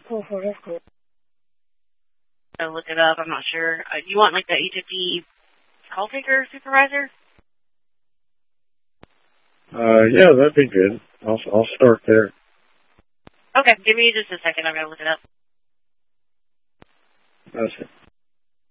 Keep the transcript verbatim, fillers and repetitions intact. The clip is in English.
Cool, cool, that's cool. I'll look it up. I'm not sure. Uh, you want like the H F D call taker supervisor? Uh, yeah, that'd be good. I'll I'll start there. Okay, give me just a second. I'm gonna look it up. That's it.